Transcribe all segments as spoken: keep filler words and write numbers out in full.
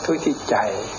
ทุกข์ที่ใจ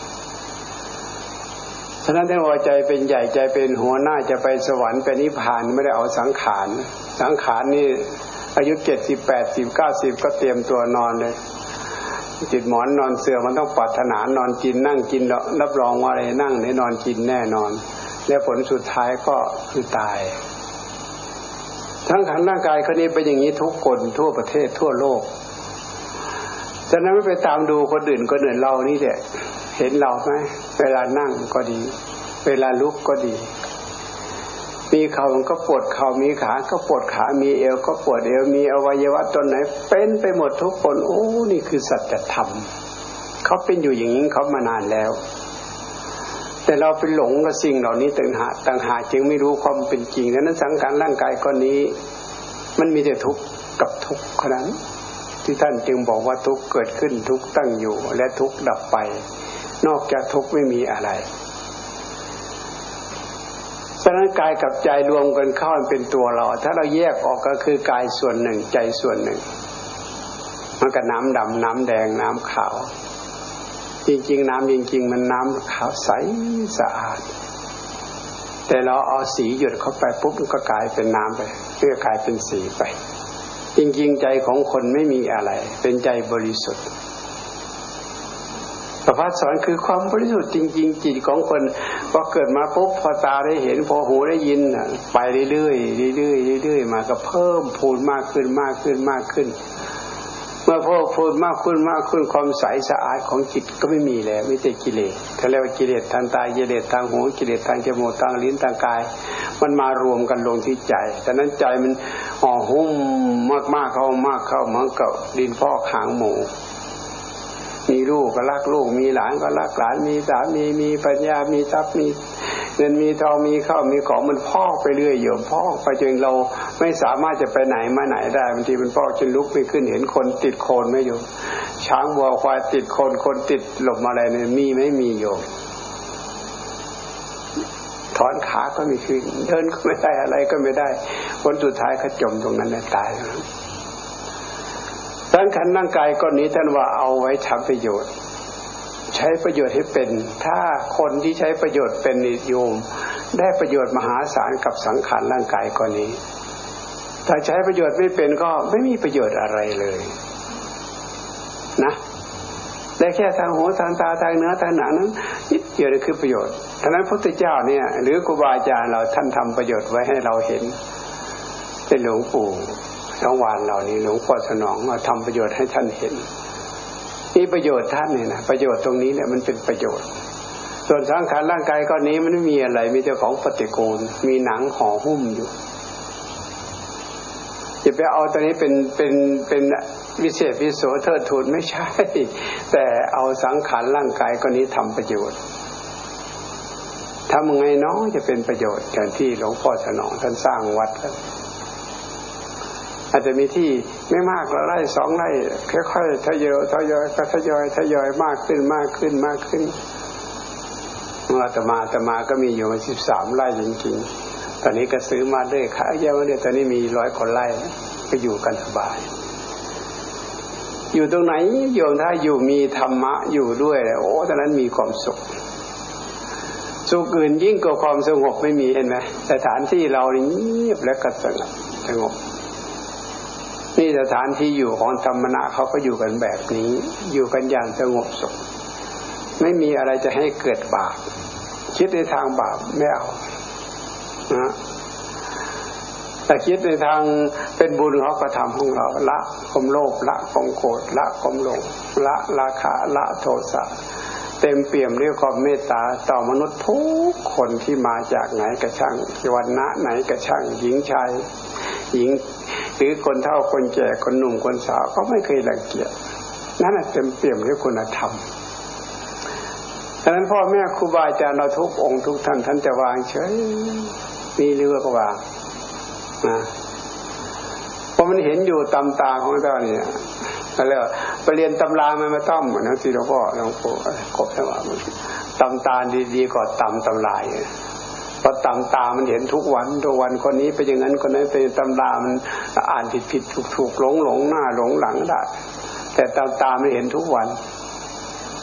ฉะนั้นท่านว่าใจเป็นใหญ่ใจเป็นหัวหน้าจะไปสวรรค์ไปนิพพานไม่ได้เอาสังขารสังขารนี่อายุเจ็ดสิบแปดสิบเก้าสิบก็เตรียมตัวนอนเลยจิตหมอนนอนเสื่อมันต้องปรารถนานอนกินนั่งกินรับรองว่าอะไรนั่งในนอนกินแน่นอนและผลสุดท้ายก็คือตายทั้งขันร่างกายคนนี้เป็นอย่างนี้ทุกคนทั่วประเทศทั่วโลกฉะนั้นไม่ไปตามดูคนอื่นคนอื่นเรานี่แหละเห็นเราไหมเวลานั่งก็ดีเวลาลุกก็ดีมีเข่ามันก็ปวดเข่ามีขาก็ปวดขามีเอวก็ปวดเอวมีอวัยวะตนไหนเป็นไปหมดทุกคนโอ้นี่คือสัจธรรมเขาเป็นอยู่อย่างนี้เขามานานแล้วแต่เราไปหลงกับสิ่งเหล่านี้ต่างหากต่างหากจึงไม่รู้ความเป็นจริงดังนั้นสังขารร่างกายก้อนนี้มันมีแต่ทุกข์กับทุกข์เท่านั้นที่ท่านจึงบอกว่าทุกข์เกิดขึ้นทุกข์ตั้งอยู่และทุกข์ดับไปนอกจากทุกข์ไม่มีอะไรฉะนั้นกายกับใจรวมกันเข้าเป็นตัวเราถ้าเราแยกออกก็คือกายส่วนหนึ่งใจส่วนหนึ่งมันก็น้ำดำน้ำแดงน้ำขาวจริงๆน้ำจริงๆมันน้ำขาวใสสะอาดแต่เราเอาสีหยดเข้าไปปุ๊บมันก็กลายเป็นน้ำไปเพื่อกลายเป็นสีไปจริงๆใจของคนไม่มีอะไรเป็นใจบริสุทธิ์พระพุทธสอนคือความบริสุทธิ์จริงๆจิตของคนพอเกิดมาปุ๊บพอตาได้เห็นพอหูได้ยินไปเรื่อยๆเรื่อยๆเรื่อยๆมาก็เพิ่มพูนมากขึ้นมากขึ้นมากขึ้นเมื่อเพิ่มพูนมากขึ้นมากขึ้นความใสสะอาดของจิตก็ไม่มีแล้วมีแต่กิเลสเขาเรียกว่ากิเลสทางตากิเลสทางหูกิเลสทางจมูกทางลิ้นทางกายมันมารวมกันลงที่ใจฉะนั้นใจมันห่อหุ้มมากๆเข้ามากเข้าเหมือนกับดินพอกหางหมูมีลูกก็รักลูกมีหลานก็รักหลานมีสามีมีปัญญามีทรัพย์มีเงินมีทองมีข้าวมีของมันพอกไปเรื่อยโยมพอกไปจนเราไม่สามารถจะไปไหนมาไหนได้บางทีมันพอกจนลุกไม่ขึ้นเห็นคนติดโคลนไหมโยมช้างวัวควายติดโคลนคนติดหลบอะไรเนี่ยมีไม่มีโยมถอนขาก็ไม่ขึ้นเดินก็ไม่ได้อะไรก็ไม่ได้ผลสุดท้ายเขาจมตรงนั้นตายสังขารร่างกายก้อนนี้ท่านว่าเอาไว้ทำประโยชน์ใช้ประโยชน์ให้เป็นถ้าคนที่ใช้ประโยชน์เป็นโยมได้ประโยชน์มหาศาลกับสังขารร่างกายก้อนนี้ถ้าใช้ประโยชน์ไม่เป็นก็ไม่มีประโยชน์อะไรเลยนะได้แค่ทางหูทางตาทางเนื้อทางหนังนั้นนิดเดียวนี่คือประโยชน์ฉะนั้นพระพุทธเจ้าเนี่ยหรือครูบาอาจารย์เราท่านทำประโยชน์ไว้ให้เราเห็นเป็นหลวงปู่ทั้งวานเหล่านี้หลวงพ่อสนองมาทำประโยชน์ให้ท่านเห็นนี่ประโยชน์ท่านเนี่ยนะประโยชน์ตรงนี้เนี่ยมันเป็นประโยชน์ส่วนสังขารร่างกายก้อนนี้มันไม่มีอะไรมีแต่ของปฏิกูลมีหนังห่อหุ้มอยู่จะไปเอาตัวนี้เป็นเป็นเป็นวิเศษวิโสเทิดทูนไม่ใช่แต่เอาสังขารร่างกายก้อนนี้ทำประโยชน์ทำยังไงเนาะจะเป็นประโยชน์อย่างที่หลวงพ่อสนองท่านสร้างวัดอาจจะมีที่ไม่มากละไร่สองไร่ค่อยๆทยอยทยอยก็ทยอยทยอยมากขึ้นมากขึ้นมากขึ้นอาตมาอาตมาก็มีอยู่มาสิบสามไร่จริงๆตอนนี้ก็ซื้อมาด้วยขายเยอะมาด้วยตอนนี้มีร้อยกว่าไร่ก็อยู่กันสบายอยู่ตรงไหนโยมถ้าอยู่มีธรรมะอยู่ด้วยโอ้ตอนนั้นมีความสุขสุขอื่นยิ่งกว่าความสงบไม่มีเห็นไหมสถานที่เราเงียบและก็สงบสงบนี่สถานที่อยู่ของธรรมะเขาก็อยู่กันแบบนี้อยู่กันอย่างสงบสุขไม่มีอะไรจะให้เกิดบาปคิดในทางบาปไม่เอานะแต่คิดในทางเป็นบุญเขาก็ทำของเราละความโลภละความโกรธละความหลงละราคะละโทสะเต็มเปี่ยมด้วยความเมตตาต่อมนุษย์ทุกคนที่มาจากไหนกระช่างวรรณะไหนกระช่างหญิงชายหญิงหรือคนเฒ่าคนแก่คนหนุ่มคนสาวก็ไม่เคยรังเกียจนั่นเต็มเปี่ยมด้วยคุณธรรมฉะนั้นพ่อแม่ครูบาอาจารย์เราทุกองค์ทุกท่านท่านจะวางเฉยมีเรือก็วางนะเพราะมันเห็นอยู่ตำตาของเราเนี่ยแล้วไปเรียนตำรามันมาต้อมนะสิหลวงพ่อหลวงปู่กบทั้งว่าตำตาดีๆกว่าตำตำลายเพราะตำตามันเห็นทุกวันทุกวันคนนี้เป็นอย่างนั้นคนนั้นเป็นตำรามันอ่านผิดๆถูกๆหลงๆหน้าหลงหลังได้แต่ตำตามันเห็นทุกวัน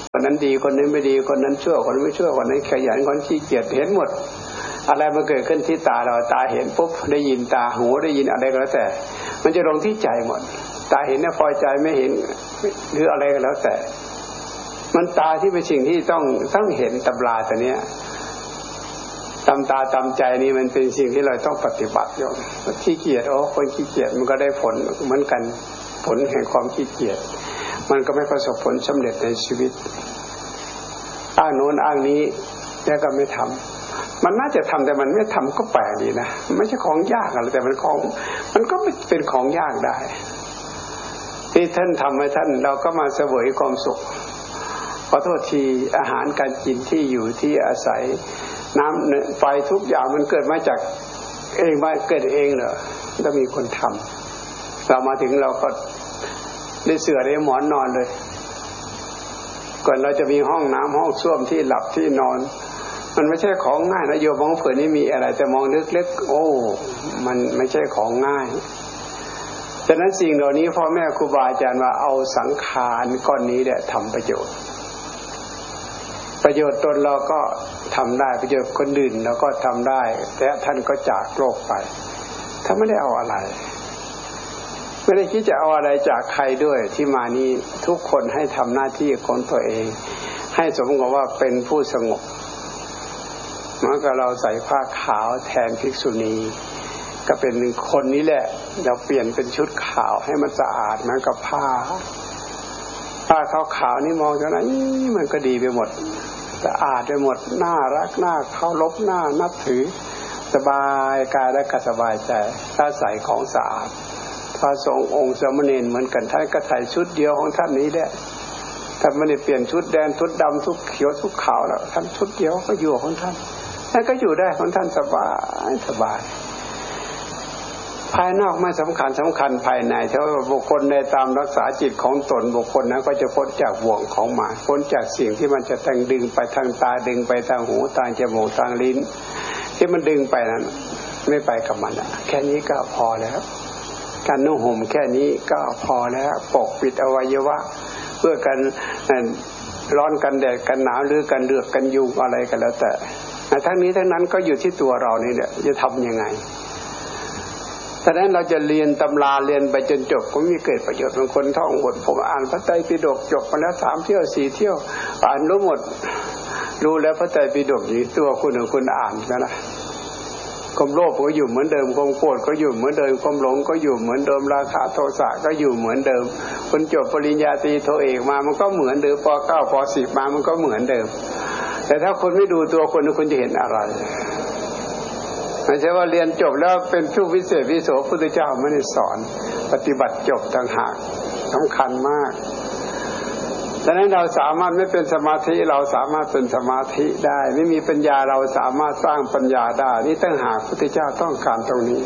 คนนั้นดีคนนี้ไม่ดีคนนั้นชั่วคนนี้ไม่ชั่วคนนั้นขยันคนขี้เกียจเห็นหมดอะไรมันเกิดขึ้นที่ตาเราตาเห็นปุ๊บได้ยินตาหูได้ยินอะไรก็แล้วแต่มันจะลงที่ใจหมดตาเห็นเนี่ยพอใจไม่เห็นหรืออะไรก็แล้วแต่มันตาที่เป็นสิ่งที่ต้องต้องเห็นตำราตัวเนี้ยตำตาตำใจนี่มันเป็นสิ่งที่เราต้องปฏิบัติโยมขี้เกียจโอ้คนขี้เกียจมันก็ได้ผลเหมือนกันผลแห่งความขี้เกียจมันก็ไม่ประสบผลสำเร็จในชีวิตอ้างโน้นอ้างนี้แล้วก็ไม่ทำมันน่าจะทำแต่มันไม่ทำก็แปลกดีนะไม่ใช่ของยากอะไรแต่มันของมันก็ไม่เป็นของยากได้ที่ท่านทำให้ท่านเราก็มาเสวยความสุขขอโทษทีอาหารการกินที่อยู่ที่อาศัยน้ำไฟทุกอย่างมันเกิดมาจากเองมาเกิดเองเหรอต้องมีคนทำเรามาถึงเราก็ได้เสื่อได้หมอนนอนเลยก่อนเราจะมีห้องน้ำห้องส้วมที่หลับที่นอนมันไม่ใช่ของง่ายนะโยมมองเผื่อนี่มีอะไรแต่มองลึกๆโอ้มันไม่ใช่ของง่ายฉะนั้นสิ่งเหล่านี้พ่อแม่ครูบาอาจารย์ว่าเอาสังขารก้อนนี้แหละทำประโยชน์ประโยชน์ตนเราก็ทำได้ประโยชน์คนอื่นเราก็ทำได้แต่ท่านก็จากโลกไปถ้าไม่ได้เอาอะไรไม่ได้คิดจะเอาอะไรจากใครด้วยที่มานี้ทุกคนให้ทำหน้าที่ของตัวเองให้สมกับว่าเป็นผู้สงบเหมือนกับเราใส่ผ้าขาวแทนภิกษุณีก็เป็นหนึ่งคนนี้แหละเราเปลี่ยนเป็นชุดขาวให้มันสะอาดเหมือนกับผ้าผ้าขาวๆนี่มองเท่านั้นมันก็ดีไปหมดสะอาดไปหมดน่ารักน่าเคารพน่านับถือสบายกายและก็สบายใจถ้าใส่ของสะอาดพระสงฆ์องค์สามเณรเหมือนกันท่านก็ใส่ชุดเดียวของท่านนี้แหละท่านไม่ได้เปลี่ยนชุดแดงชุดดำชุดเขียวชุดขาวแล้วท่านชุดเดียวก็อยู่ของท่านท่านก็อยู่ได้ของท่านสบายสบายภายนอกไม่สำคัญสำคัญภายในถ้าบุคคลในตามรักษาจิตของตนบุคคลนั้นก็จะพ้นจากบ่วงของมารพ้นจากสิ่งที่มันจะแต่งดึงไปทางตาดึงไปทางหูทางจมูกทางลิ้นที่มันดึงไปนั้นไม่ไปกับมันแค่นี้ก็พอแล้วการนุ่งห่มแค่นี้ก็พอแล้วปกปิดอวัยวะเพื่อกันร้อนกันแดดกันหนาวหรือกันเลือกกันยุงอะไรกันแล้วแต่ทั้งนี้ทั้งนั้นก็อยู่ที่ตัวเรานี่แหละจะทำยังไงฉะนั้นเราจะเรียนตำราเรียนไปจนจบก็ไม่เกิดประโยชน์บางคนท่องบทผมอ่านพระไตรปิฎกจบมาแล้วสามเที่ยวสี่เที่ยวอ่านรู้หมดรู้แล้วพระไตรปิฎกอยู่ตัวคุณของคุณอ่านแล้วนะความโลภก็อยู่เหมือนเดิมความโกรธก็อยู่เหมือนเดิมความหลงก็อยู่เหมือนเดิมราคะโทสะก็อยู่เหมือนเดิมคนจบปริญญาตรีโทเอกมามันก็เหมือนเดิมปเก้าปสิบมามันก็เหมือนเดิมแต่ถ้าคุณไม่ดูตัวคนคุณจะเห็นอะไรไม่ใช่ว่าเรียนจบแล้วเป็นผู้วิเศษวิโสพุทธเจ้าไม่ได้สอนปฏิบัติจบต่างหากสำคัญมากดังนั้นเราสามารถไม่เป็นสมาธิเราสามารถเป็นสมาธิได้ไม่มีปัญญาเราสามารถสร้างปัญญาได้นี่ตั้งหากพุทธเจ้าต้องการตรงนี้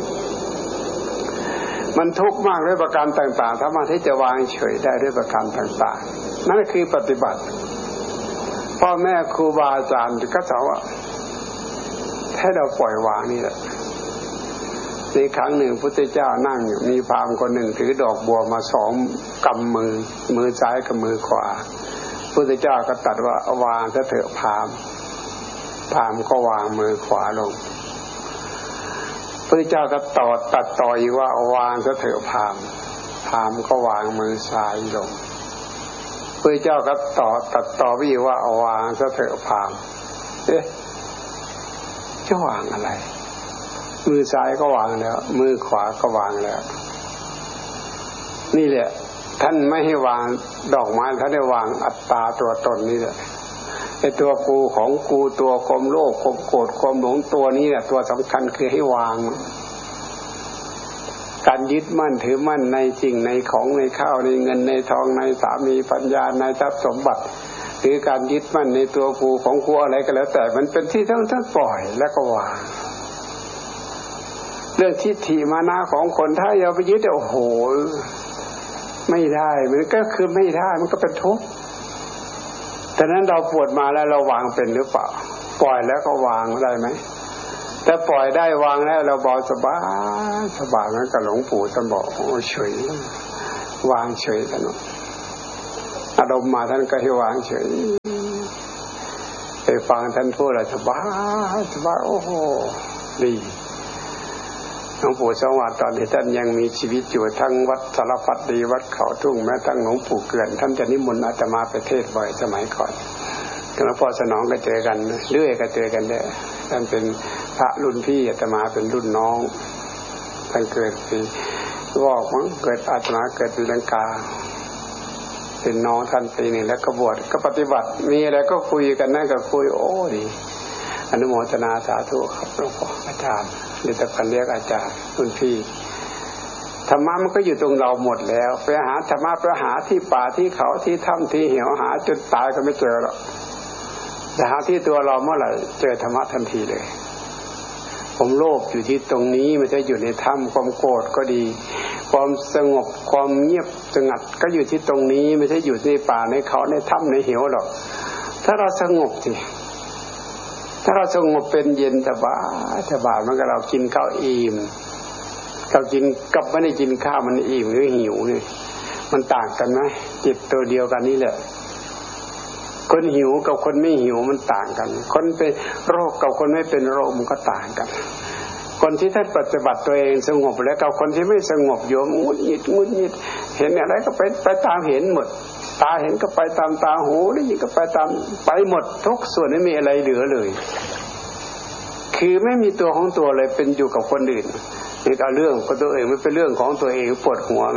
มันทุกข์มากด้วยประการต่างๆสามารถที่จะวางเฉยได้ด้วยประการต่างๆนั่นคือปฏิบัติพ่อแม่ครูบาอาจารย์ก็สอนว่าให้เราปล่อยวางนี่แหละในครั้งหนึ่งพุทธเจ้านั่งอยู่มีพราหมณ์คนหนึ่งถือดอกบัวมาสองกำมือมือซ้ายกับมือขวาพุทธเจ้าก็ตรัสว่าวางซะเถอะพราหมณ์พราหมณ์ก็วางมือขวาลงพุทธเจ้าก็ต่อตัดต่ออีกว่าวางซะเถอะพราหมณ์พราหมณ์ก็วางมือซ้ายลงพุทธเจ้าก็ต่อตัดต่อไปอีกว่าวางซะเถอะพราหมณ์เอ๊ะจะวางอะไรมือซ้ายก็วางแล้วมือขวาก็วางแล้วนี่แหละท่านไม่ให้วางดอกไม้ท่านให้วางอัตตาตัวตนนี่แหละไอ้ตัวกูของกูตัวความโลภความโกรธความหลงตัวนี้แหละตัวสำคัญคือให้วางการยึดมั่นถือมั่นในสิ่งในของในข้าวในเงินในทองในสามีปัญญาในทรัพย์สมบัติหรือการยึดมั่นในตัวกูของกูอะไรก็แล้วแต่มันเป็นที่ต้องต้องปล่อยแล้วก็วางเรื่องทิฏฐิมานะของคนถ้าเราไปยึดโอ้โหไม่ได้มันก็คือไม่ได้มันก็เป็นทุกข์แต่นั้นเราปวดมาแล้วเราวางเป็นหรือเปล่าปล่อยแล้วก็วางได้ไหมแต่ปล่อยได้วางแล้วเราเบาสบายสบายนั้นกับหลวงปู่ท่านบอกโอ้เฉยวางเฉยกันอารมณ์มาท่านก็ให้วางเฉยไปฟังท่านพูดแล้วสบายสบายโอ้โหดีหลวงปู่สวัสดิ์ตอนที่ท่านยังมีชีวิตอยู่ทั้งวัดสารพัดดีวัดเขาทุ่งแม้ทั้งหลวงปู่เกลื่อนท่านจะนิมนต์อาตมาไปเทศน์บ่อยสมัยก่อนหลวงพ่อสนองก็เจอกันเรื่อยก็เจอกันเนี่ยท่านเป็นพระรุ่นพี่อาตมาเป็นรุ่นน้องท่านเกิดปีวอกมั้งเกิดอาตมาเกิดปีลังกาเป็นน้องท่านปีหนึ่งแล้วก็บวชก็ปฏิบัติมีอะไรก็คุยกันนั่นก็คุยโอ้ดีอนุโมทนาสาธุครับหลวงพ่ออาจารย์เรียกกันเรียกอาจารย์รุ่นพี่ธรรมะมันก็อยู่ตรงเราหมดแล้วไปหาธรรมะไปหาที่ป่าที่เขาที่ถ้ำที่เหวหาจนตายก็ไม่เจอหรอกแต่หาที่ตัวเราเมื่อไหร่เจอธรรมะทันทีเลยผมโลภอยู่ที่ตรงนี้ไม่ใช่อยู่ในถ้ำความโกรธก็ดีความสงบความเงียบสงัดก็อยู่ที่ตรงนี้ไม่ใช่อยู่ในป่าในเขาในถ้ำในเหวหรอกถ้าเราสงบสิถ้าเราสงบเป็นเย็นสบายสบายมันก็เรากินข้าวอิ่มเรากินกับไม่ได้กินข้าวมันอิ่มหรือหิวนี่มันต่างกันไหมจิตตัวเดียวกันนี่แหละคนหิวกับคนไม่หิวมันต่างกันคนเป็นโรคกับคนไม่เป็นโรคมันก็ต่างกันคนที่ท่านปฏิบัติตัวเองสงบแล้วกับคนที่ไม่สงบโยมงุดหงิดงุดหงิดเห็นอะไรก็ไปไปตามเห็นหมดตาเห็นก็ไปตามตาหูได้ยินก็ไปตามไปหมดทุกส่วนไม่มีอะไรเหลือเลยคือไม่มีตัวของตัวเลยเป็นอยู่กับคนอื่นนี่เอาเรื่องของตัวเองไม่เป็นเรื่องของตัวเองปวดหัวไหม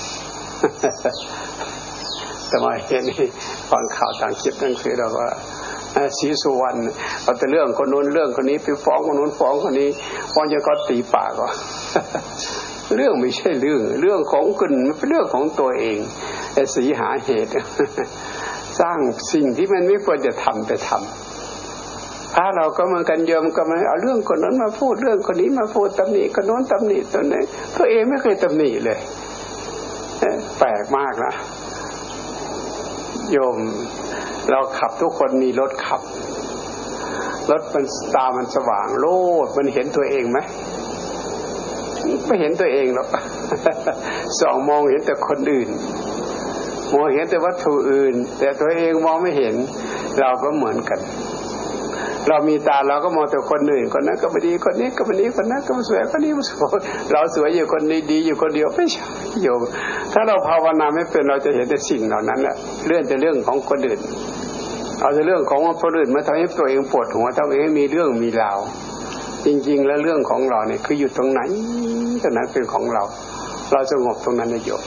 แต่มาเห็นฟังข่าวต่างคลิปนั่นคือเราว่าศรีสุวรรณเอาแต่เรื่องคนนู้นเรื่องคนนี้ไปฟ้องคนนู้นฟ้องคนนี้ฟ้องจนเขาตีปากก็เรื่องไม่ใช่เรื่องเรื่องของคนมันเป็นเรื่องของตัวเองไอ้สีหาเหตุสร้างสิ่งที่มันไม่ควรจะทำไปทำถ้าเราก็เหมือนกันโยมก็มาเอาเรื่องคนนั้นมาพูดเรื่องคนนี้มาพูดตำหนิคนโน้นตำหนิตัวนี้ตัวเองไม่เคยตำหนิเลยแปลกมากนะโยมเราขับทุกคนมีรถขับรถมันตามันสว่างโลดมันเห็นตัวเองไหมไม่เห็นตัวเองหรอกสองมองเห็นแต่คนอื่นมองเห็นแต่วัตถุอื่นแต่ตัวเองมองไม่เห็นเราก็เหมือนกันเรามีตาเราก็มองแต่คนอื่นคนนั้นก็ไม่ดีคนนี้ก็ไม่ดีคนนั้นก็ไม่สวยคนนี้ไม่สวยเราสวยอยู่คนนี้ดีอยู่คนเดียวไม่ใช่โยมถ้าเราภาวนาไม่เป็นเราจะเห็นแต่สิ่งเหล่านั้นแหละเรื่องแต่เรื่องของคนอื่นเอาแต่เรื่องของคนอื่นมาทำให้ตัวเองปวดหัวทำให้มีเรื่องมีราวจริงๆแล้วเรื่องของเราเนี่ยคืออยู่ตรงไหนตรงนั้นเป็นของเราเราสงบตรงนั้นนะโยม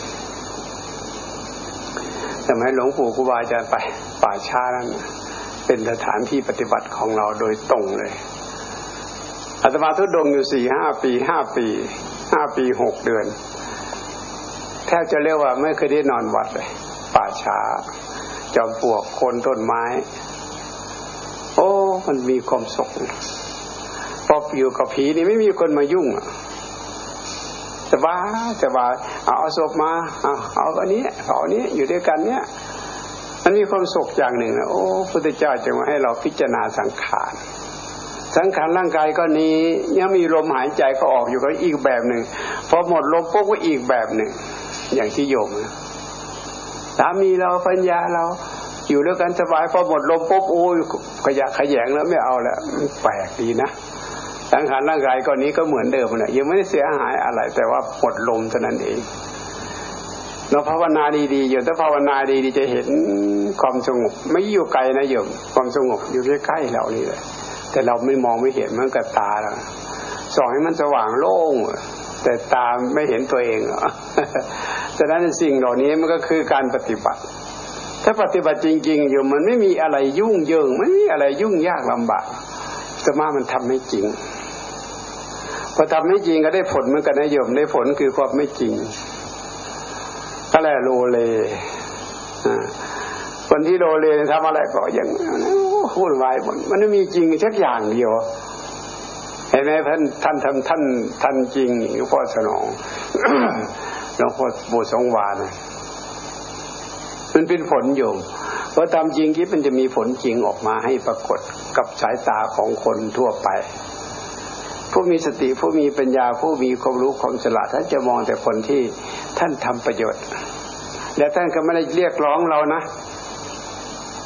สมัยหลวงปู่ครูบาอาจารย์ไปป่าช้านั่นเป็นสถานที่ปฏิบัติของเราโดยตรงเลยอาตมาทุดงอยู่สี่ห้าปีห้าปีห้าปีหกเดือนแทบจะเรียกว่าไม่เคยได้นอนวัดเลยป่าช้าจอมปลวกโคนต้นไม้โอ้มันมีความสุขพออยู่กับผีนี่ไม่มีคนมายุ่งสบายสบายเอาเอาศพมาเอาเอาอันนี้เอาอันนี้อยู่ด้วยกันเนี้ยมันมีความสุขอย่างหนึ่งนะโอ้พุทธเจ้าจะมาให้เราพิจารณาสังขารสังขารร่างกายก็นี้ยังมีลมหายใจก็ออกอยู่ก็อีกแบบหนึ่งพอหมดลมปุ๊บก็อีกแบบหนึ่งอย่างที่โยมสามีเราปัญญาเราอยู่ด้วยกันสบายพอหมดลมปุ๊บโอ้ยขยะขยงแล้วไม่เอาแล้วแปลกดีนะสังขารร่างกายก็นี้ก็เหมือนเดิมนะยังไม่ได้เสียหายอะไรแต่ว่าหมดลมเท่านั้นเองเราภาวนาดีๆอยู่ถ้าภาวนาดีๆจะเห็นความสงบไม่อยู่ไกลนะโยมความสงบอยู่ใกล้ๆเรานี่แหละแต่เราไม่มองไม่เห็นมันกับตาเราส่องให้มันสว่างโล่งแต่ตาไม่เห็นตัวเองฉะนั้นสิ่งเหล่านี้มันก็คือการปฏิบัติถ้าปฏิบัติจริงๆอยู่มันไม่มีอะไรยุ่งเหยิงไม่มีอะไรยุ่งยากลำบากสมามันทำให้จริงพอทำให้จริงก็ได้ผลเหมือนกันนะโยมได้ผลคือความไม่จริงก็แหละโลเลคนที่โลเลทำอะไรก็อย่างวุ่นวายมันไม่มีจริงสักอย่างเดียวเห็นไหมท่านท่านทำท่านท่านจริงหลวงพ่อสนองหลวงพ่อบูสงวานมันเป็นผลอยู่เพราะตามจริงที่มันจะมีผลจริงออกมาให้ปรากฏกับสายตาของคนทั่วไปผู้มีสติผู้มีปัญญาผู้มีความรู้ความฉลาดท่านจะมองแต่คนที่ท่านทำประโยชน์และท่านก็ไม่ได้เรียกร้องเรานะ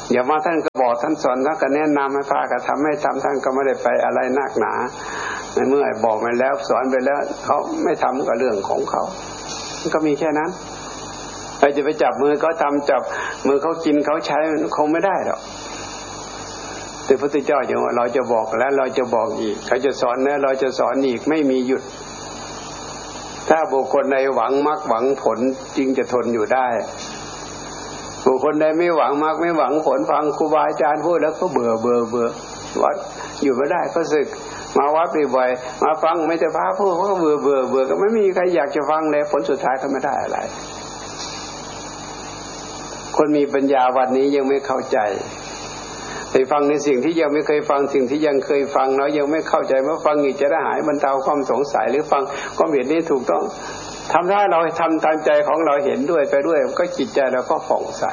อย่ามาท่านก็บอกท่านสอนท่านก็แนะนำให้พาก็ทำให้ทำท่านก็ไม่ได้ไปอะไรนักหนาในเมื่อบอกไปแล้วสอนไปแล้วเขาไม่ทำก็เรื่องของเขามันก็มีแค่นั้นเราจะไปจับมือเขาทำจับมือเขากินเขาใช้คงไม่ได้หรอกแต่พระพุทธเจ้าอย่างว่าเราจะบอกแล้วเราจะบอกอีกเขาจะสอนแล้วเราจะสอนอีกไม่มีหยุดถ้าบุคคลใดหวังมรรคหวังผลจึงจะทนอยู่ได้บุคคลใดไม่หวังมรรคไม่หวังผลฟังครูบาอาจารย์พูดแล้วก็เบื่อเบื่อเบื่อวัดอยู่ไม่ได้ก็สึกมาวัดบ่อยๆมาฟังไม่จะพาพูดเขาก็เบื่อเบื่อเบื่อก็ไม่มีใครอยากจะฟังเลยผลสุดท้ายก็ไม่ได้อะไรคนมีปัญญาวันนี้ยังไม่เข้าใจไปฟังในสิ่งที่ยังไม่เคยฟังสิ่งที่ยังเคยฟังแล้วยังไม่เข้าใจเมื่อฟังอีกจะได้หายบรรเทาความสงสัยหรือฟังความเห็นนี้ถูกต้องทำได้เราทำตามใจของเราเห็นด้วยไปด้วยก็จิตใจเราก็ผ่องใส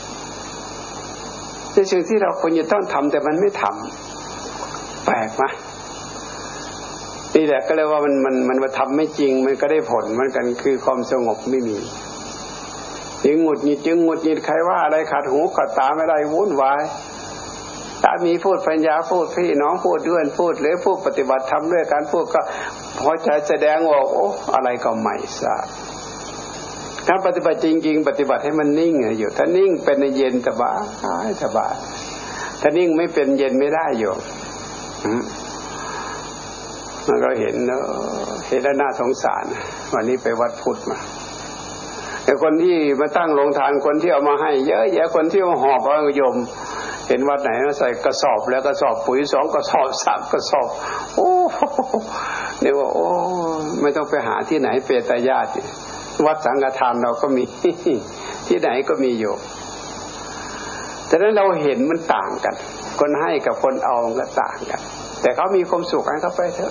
ในสิ่งที่เราควรจะต้องทำแต่มันไม่ทำแปลกไหมนี่แหละก็เลยว่ามันมันมันมาทำไม่จริงมันก็ได้ผลเหมือนกันคือความสงบไม่มีจึงหงุดหงิดจึงหงุดหงิดใครว่าอะไรขัดหูขัดตาไม่ได้วุ่นวายสามีพูดปัญญาพูดพี่น้องพูดด้วยพูดหรือพูดปฏิบัติธรรมด้วยการพูดก็พอใจแสดงออกโอ้อะไรก็ไม่ทราบการปฏิบัติจริงๆปฏิบัติให้มันนิ่งอยู่ถ้านิ่งเป็นเย็นสบายสบายถ้านิ่งไม่เป็นเย็นไม่ได้อยู่มันก็เห็นเนาะเห็นแล้วน่าสงสารวันนี้ไปวัดพุทธมาแต่คนที่มาตั้งโรงทานคนที่เอามาให้เยอะแยะคนที่มาหอบเอาโยมเห็นวัดไหนใส่กระสอบแล้วกระสอบปุ๋ยสองกระสอบสามกระสอบโอ้เนี่ยว่าโอ้ไม่ต้องไปหาที่ไหนเปตญาติวัดสังฆทานเราก็มีที่ไหนก็มีอยู่แต่นั้นเราเห็นมันต่างกันคนให้กับคนเอาก็ต่างกันแต่เขามีความสุขให้เขาไปเถอะ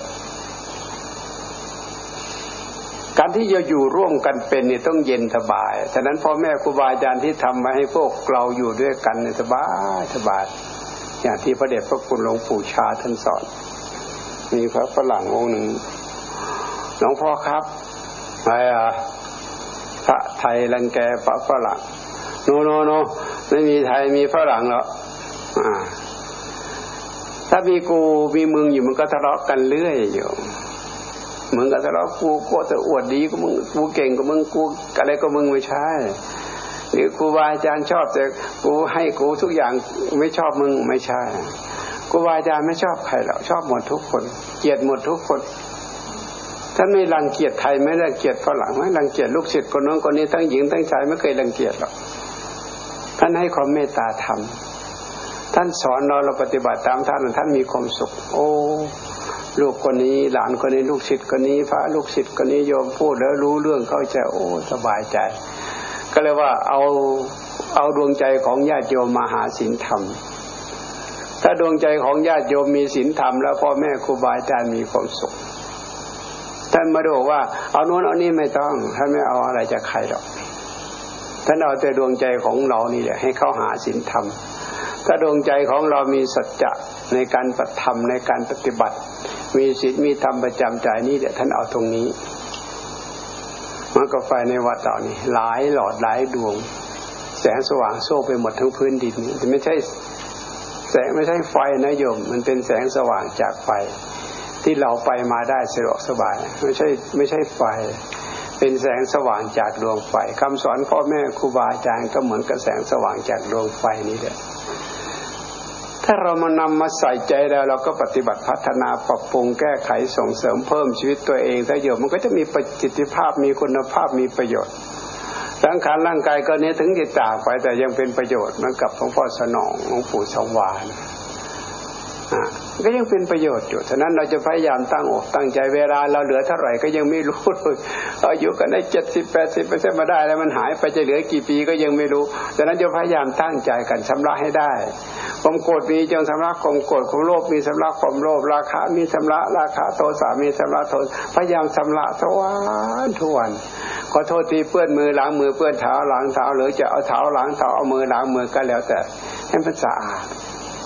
การที่จะอยู่ร่วมกันเป็นนี่ต้องเย็นสบายฉะนั้นพ่อแม่ครูบาอาจารย์ที่ทำมาให้พวกเราอยู่ด้วยกันสบายสบายอย่างที่พระเดชพระคุณหลวงปู่ชาท่านสอนมีพระฝรั่งองค์หนึ่งหลวงพ่อครับอะไรอ่ะพระไทยรังแกพระฝรั่งโนโนโนไม่มีไทยมีฝรั่งหรอกอ่าถ้ามีกูมีมึงอยู่มันก็ทะเลาะกันเรื่อยอยู่มึงก็ทะเลาะกูก็จะอวดดีก็มึงกูเก่งก็มึงกูอะไรก็มึงไม่ใช่หรือครูบาอาจารย์ชอบแต่กูให้กูทุกอย่างไม่ชอบมึงไม่ใช่ครูบาอาจารย์ไม่ชอบใครหรอกชอบหมดทุกคนเกลียดหมดทุกคนท่านไม่รังเกียจไทยไม่รังเกียจฝรั่งไม่รังเกียจลูกศิษย์คนนั้นคนนี้ทั้งหญิงทั้งชายไม่เคยรังเกียจหรอกท่านให้ความเมตตาธรรมท่านสอนเราเราปฏิบัติตามท่านท่านมีความสุขโอ้ลูกคนนี้หลานคนนี้ลูกศิษย์คนนี้พระลูกศิษย์คนนี้โยมพูดแล้วรู้เรื่องเข้าใจโอ้สบายใจก็เลยว่าเอาเอาดวงใจของญาติโยมมาหาศีลธรรมถ้าดวงใจของญาติโยมมีศีลธรรมแล้วพ่อแม่ครูบาอาจารย์มีความสุขท่านมาดูว่าเอาโน้นเอานี่ไม่ต้องท่านไม่เอาอะไรจากใครหรอกท่านเอาแต่ดวงใจของเรานี่แหละให้เข้าหาศีลธรรมถ้าดวงใจของเรามีสัจจะในการปฏิธรรมในการปฏิบัติมีศีลมีธรรมประจำใจนี่เดี๋ยวท่านเอาตรงนี้มันก็ไฟในวัดเรานี่หลายหลอดหลายดวงแสงสว่างโซ่ไปหมดทั้งพื้นดินแต่ไม่ใช่แสงไม่ใช่ไฟนะโยมมันเป็นแสงสว่างจากไฟที่เราไปมาได้สะดวกสบายไม่ใช่ไม่ใช่ไฟเป็นแสงสว่างจากดวงไฟคำสอนพ่อแม่ครูบาอาจารย์ก็เหมือนกับแสงสว่างจากดวงไฟนี้แหละถ้าเรามานำมาใส่ใจแล้วเราก็ปฏิบัติพัฒนาปรับปรุงแก้ไขส่งเสริมเพิ่มชีวิตตัวเองถ้าอยู่มันก็จะมีประสิทธิภาพมีคุณภาพมีประโยชน์ร่างกายร่างกายก็นี้ถึงจะจากไปแต่ยังเป็นประโยชน์เหมือนกับหลวงพ่อสนองหลวงปู่สวรรค์อ่าก็ยังเป็นประโยชน์อยู่ฉะนั้นเราจะพยายามตั้งอกตั้งใจเวลาเราเหลือเท่าไหร่ก็ยังไม่รู้เลยอายุกันได้เจ็ดสิบแปดสิบเปอร์เซ็นต์มาได้แล้วมันหายไปจะเหลือกี่ปีก็ยังไม่รู้ฉะนั้นจะพยายามตั้งใจกันชำระให้ได้ความโกรธมีจงชำระความโกรธความโลภมีชำระความโลภราคะมีชำระราคะโทสะมีชำระโทสะพยายามชำระทุกวันทุกวันขอโทษทีเปื้อนมือล้างมือเปื้อนเท้าล้างเท้าหรือจะเอาเท้าล้างเท้าเอามือล้างมือก็แล้วแต่ให้มันสะอาด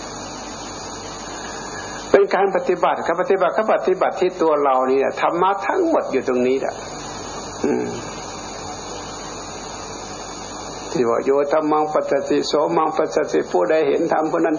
เป็นการปฏิบัติครับปฏิบัติก็ปฏิบัติที่ตัวเรานี่ธรรมะทั้งหมดอยู่ตรงนี้แหละอืมสิว่าโยธัมมังปัสสติโสมังปัสสติผู้ใดเห็นธรรมผู้นั้น